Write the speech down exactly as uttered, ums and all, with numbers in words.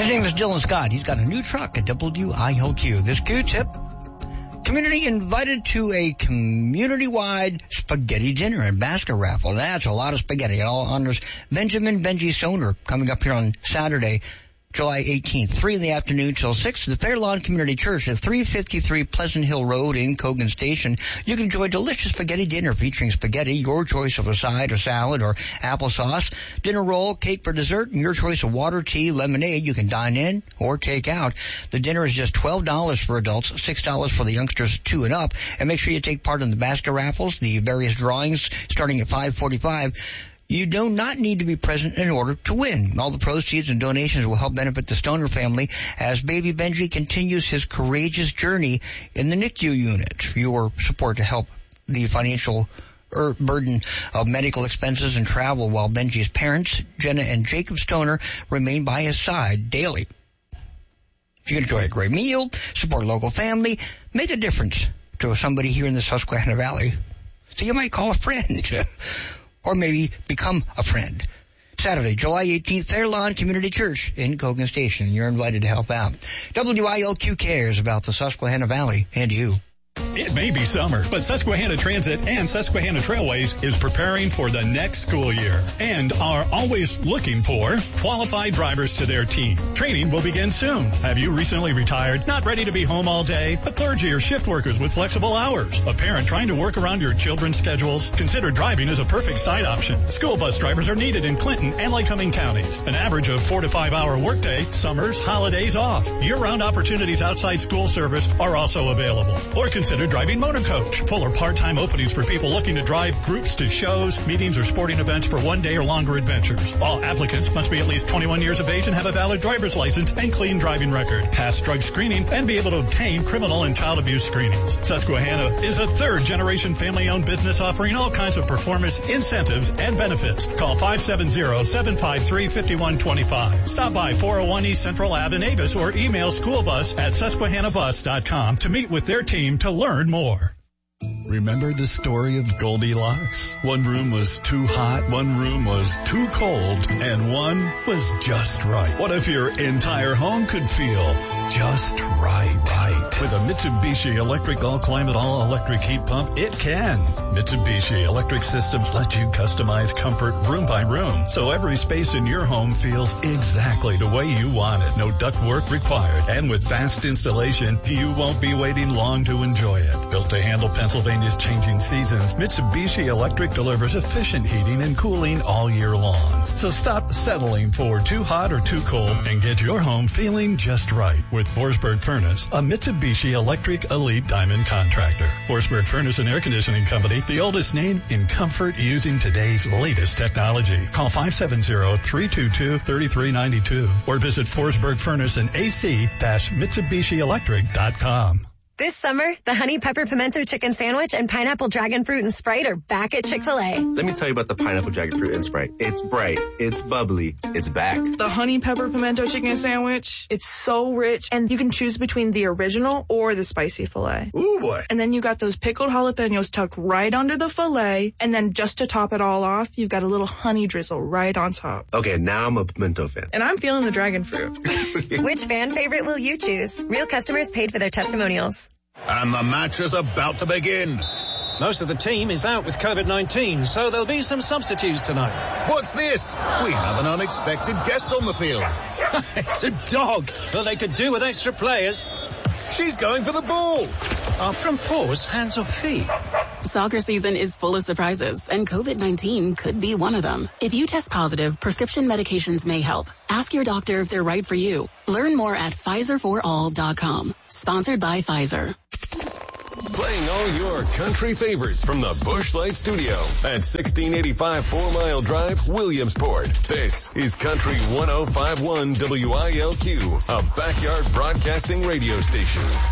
His name is Dylan Scott. He's got a new truck at W I L Q. This Q-tip. Community invited to a community-wide spaghetti dinner and basket raffle. That's a lot of spaghetti. It all honors Benjamin Benji Stoner coming up here on Saturday, July eighteenth, three in the afternoon till six at the Fairlawn Community Church at three fifty-three Pleasant Hill Road in Cogan Station. You can enjoy a delicious spaghetti dinner featuring spaghetti, your choice of a side or salad or applesauce, dinner roll, cake for dessert, and your choice of water, tea, lemonade. You can dine in or take out. The dinner is just twelve dollars for adults, six dollars for the youngsters two and up. And make sure you take part in the basket raffles, the various drawings starting at five forty-five. You do not need to be present in order to win. All the proceeds and donations will help benefit the Stoner family as baby Benji continues his courageous journey in the N I C U unit. Your support to help the financial er, burden of medical expenses and travel while Benji's parents, Jenna and Jacob Stoner, remain by his side daily. You can enjoy a great meal, support a local family, make a difference to somebody here in the Susquehanna Valley. So you might call a friend. Or maybe become a friend. Saturday, July eighteenth, Fairlawn Community Church in Cogan Station. You're invited to help out. W I L Q cares about the Susquehanna Valley and you. It may be summer, but Susquehanna Transit and Susquehanna Trailways is preparing for the next school year and are always looking for qualified drivers to their team. Training will begin soon. Have you recently retired, not ready to be home all day? A clergy or shift workers with flexible hours? A parent trying to work around your children's schedules? Consider driving as a perfect side option. School bus drivers are needed in Clinton and Lycoming counties. An average of four to five hour workday, summers, holidays off. Year-round opportunities outside school service are also available. Or consider driving motor coach. Full or part-time openings for people looking to drive groups to shows, meetings, or sporting events for one day or longer adventures. All applicants must be at least twenty-one years of age and have a valid driver's license and clean driving record, pass drug screening, and be able to obtain criminal and child abuse screenings. Susquehanna is a third-generation family-owned business offering all kinds of performance incentives and benefits. Call five seven zero, seven five three, five one two five. Stop by four oh one East Central Ave in Avis or email schoolbus at susquehanna bus dot com to meet with their team to learn more. Remember the story of Goldilocks? One room was too hot, one room was too cold, and one was just right. What if your entire home could feel just right? Right. With a Mitsubishi Electric All-Climate All-Electric Heat Pump, it can. Mitsubishi Electric Systems let you customize comfort room by room, so every space in your home feels exactly the way you want it. No ductwork required. And with fast installation, you won't be waiting long to enjoy it. Built to handle Pennsylvania's changing seasons, Mitsubishi Electric delivers efficient heating and cooling all year long. So stop settling for too hot or too cold and get your home feeling just right with Forsberg Furnace, a Mitsubishi Electric Elite Diamond contractor. Forsberg Furnace and Air Conditioning Company, the oldest name in comfort using today's latest technology. Call five seven zero, three two two, three three nine two or visit Forsberg Furnace and A C Mitsubishi Electric dot com. This summer, the Honey Pepper Pimento Chicken Sandwich and Pineapple Dragon Fruit and Sprite are back at Chick-fil-A. Let me tell you about the Pineapple Dragon Fruit and Sprite. It's bright, it's bubbly, it's back. The Honey Pepper Pimento Chicken Sandwich, it's so rich, and you can choose between the original or the spicy filet. Ooh, boy. And then you got those pickled jalapenos tucked right under the filet, and then just to top it all off, you've got a little honey drizzle right on top. Okay, now I'm a pimento fan. And I'm feeling the dragon fruit. Which fan favorite will you choose? Real customers paid for their testimonials. And the match is about to begin. Most of the team is out with COVID nineteen, so there'll be some substitutes tonight. What's this? We have an unexpected guest on the field. It's a dog, but they could do with extra players. She's going for the ball. Are from paws, hands or feet? Soccer season is full of surprises, and COVID nineteen could be one of them. If you test positive, prescription medications may help. Ask your doctor if they're right for you. Learn more at Pfizer for all dot com. Sponsored by Pfizer. Playing all your country favorites from the Busch Light Studio at sixteen eighty-five Four Mile Drive, Williamsport. This is Country one oh five point one W I L Q, a backyard broadcasting radio station.